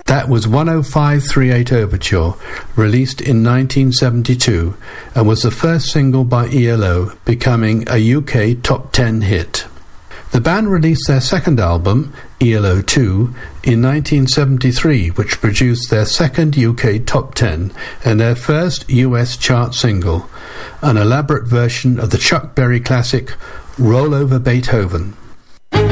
That was 10538 Overture, released in 1972, and was the first single by ELO, becoming a UK top 10 hit. The band released their second album, ELO 2, in 1973, which produced their second UK top 10 and their first US chart single, an elaborate version of the Chuck Berry classic Roll Over Beethoven.